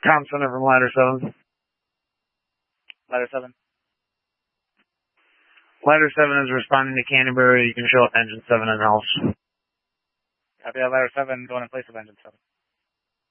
Tom Center from Ladder 7. Ladder 7. Ladder 7 is responding to Canterbury. You can show up Engine 7 in house. Copy that, Ladder 7, going in place of Engine 7.